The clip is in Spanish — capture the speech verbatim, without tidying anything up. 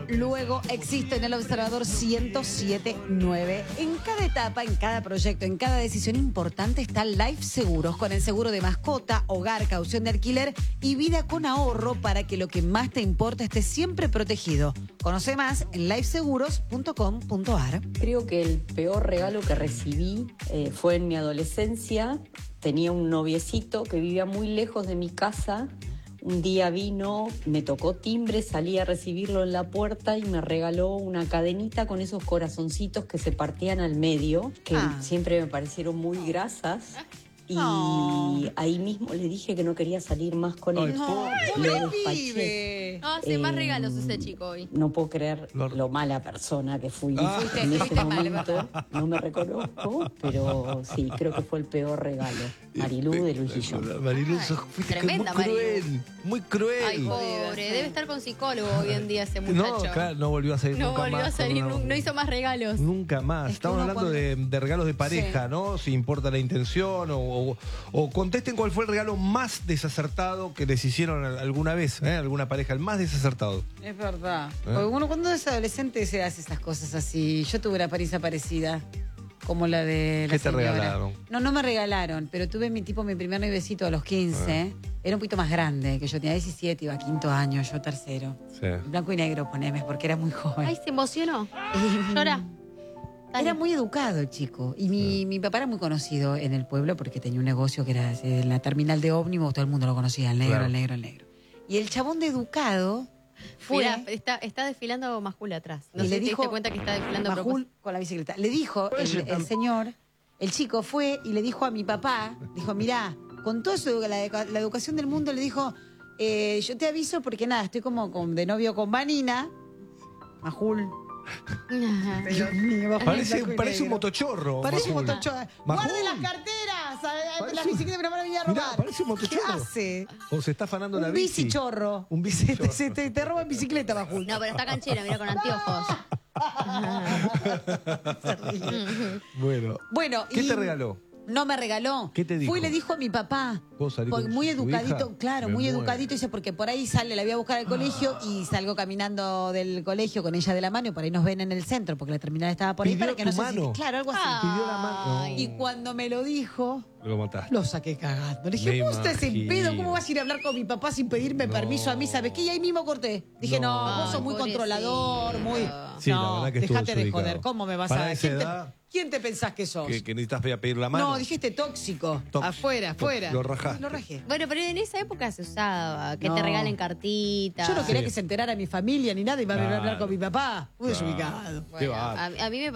luego existe en el Observador ciento siete punto nueve. En cada etapa, en cada proyecto, en cada decisión importante está Life Seguros, con el seguro de mascota, hogar, caución de alquiler y vida con ahorro para que lo que más te importa esté siempre protegido. Conoce más en life seguros punto com punto a r. Creo que el peor regalo que recibí eh, fue en mi adolescencia. Tenía un noviecito que vivía muy lejos de mi casa. Un día vino, me tocó timbre, salí a recibirlo en la puerta y me regaló una cadenita con esos corazoncitos que se partían al medio, que Ah. siempre me parecieron muy grasas. Y Oh. ahí mismo le dije que no quería salir más con él. No, Lo pobre despaché. pibe. No, hace más Eh, regalos ese chico hoy. No puedo creer Lo- lo mala persona que fui Ah. Fuiste- en ese fuiste mal, es momento. No me reconozco, pero sí, creo que fue el peor regalo. Marilú de Luis Guillón. Marilú, Ay, sos- fuiste tremenda, muy cruel, Marilú. muy cruel. Ay, pobre, debe estar con psicólogo hoy en día ese no, muchacho. claro, no volvió a salir No nunca volvió más. a salir, con una- nu- no hizo más regalos. Nunca más. Es que Estamos uno hablando de, de regalos de pareja, Sí. ¿no? Si importa la intención o, o- o contesten cuál fue el regalo más desacertado que les hicieron alguna vez, ¿eh? Alguna pareja, el más desacertado. Es verdad. ¿Eh? Porque uno cuando es adolescente se hace esas cosas así. Yo tuve una Parisa parecida, como la de la ¿Qué te señora. regalaron? No, no me regalaron, pero tuve mi tipo, mi primer noviecito a los quince. Era un poquito más grande, que yo tenía diecisiete, iba a quinto año, yo tercero. Sí. Blanco y negro, poneme, porque era muy joven. Ay, se emocionó. Y- Llora. Dale. Era muy educado el chico. Y mi, mi papá era muy conocido en el pueblo porque tenía un negocio que era eh, en la terminal de ómnibus, todo el mundo lo conocía, el negro, Claro. el negro, el negro. Y el chabón de educado fue... Mirá, está, está desfilando Majul atrás. No Y sé le si te dijo diste cuenta que está desfilando a Majul propósito. con la bicicleta. Le dijo el, el señor, el chico fue y le dijo a mi papá, dijo, mirá, con toda su, la, edu- la educación del mundo, le dijo, eh, yo te aviso porque nada, estoy como con- de novio con Vanina. Majul. Dios mío, Majul, Parece, blanco y parece un negro. motochorro. Parece un Majul. motochorro. Majul. Guarde las carteras, a- a- Parece las un- bicicletas me las van a venir a Mirá, robar. parece un ¿Qué motochorro. hace? O se está afanando la Un bici. bicichorro. Un Se te, bicichorro. se te, te roba en bicicleta, Majul. No, pero está canchera, mira, con anteojos. Bueno. Bueno, ¿Qué y te regaló? No me regaló. ¿Qué te dijo? Fue y le dijo a mi papá. ¿Vos salís Porque con muy su educadito, hija? claro, Me muy muero. educadito. Dice, porque por ahí sale, la voy a buscar al colegio y salgo caminando del colegio con ella de la mano y por ahí nos ven en el centro porque la terminal estaba por ahí ¿Pidió para que tu no se mano? siente- Claro, algo así. Pidió la mano. Ay. Y cuando me lo dijo, Lo mataste. lo saqué cagando. Le dije, Me vos estás en imagino. pedo, ¿cómo vas a ir a hablar con mi papá sin pedirme No. permiso a mí? ¿Sabes qué? Y ahí mismo corté. Dije, no, No. vos sos Ay, muy pobrecito. controlador, muy... Sí, la no, verdad que estuvo dejate de desubicado. joder, ¿cómo me vas Para a... esa ¿Quién te, edad- quién te pensás que sos? Que, que necesitas pedir la mano. No, dijiste tóxico. Tóxico. Afuera, Tó- afuera. lo rajaste. Lo rajé. Bueno, pero en esa época se usaba, que No. te regalen cartitas. Yo no quería Sí. que se enterara mi familia ni nada y iba a Claro. hablar con mi papá. Muy Claro. desubicado. Bueno, Qué a, a mí me